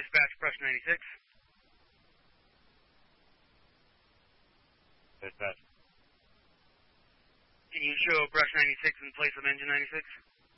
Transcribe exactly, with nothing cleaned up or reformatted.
Dispatch, Brush ninety-six. Dispatch. Can you show Brush ninety-six in place of Engine ninety-six?